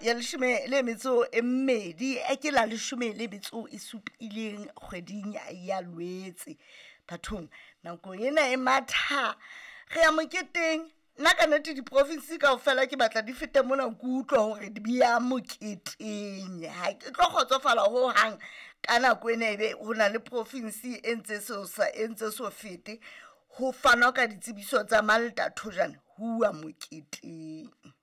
ya 12 ke la 17 kgweding ya Lwetse bathong nako ena e matha re ya moketeng nna ka nnete di-province kaofela ke batla di fete mona ke utlwa hore di bia moketeng ha ke tlo kgotsofala ho hang ka nako ena ebe ho na le province e ntse so fete ho fanwa ka ditsebiso tsa Malta Thojan huwa moketeng.